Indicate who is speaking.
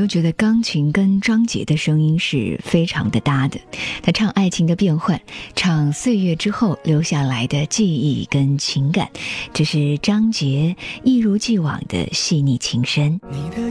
Speaker 1: 觉得钢琴跟张杰的声音是非常的搭的。他唱爱情的变换，唱岁月之后留下来的记忆跟情感，这是张杰一如既往的细腻情深。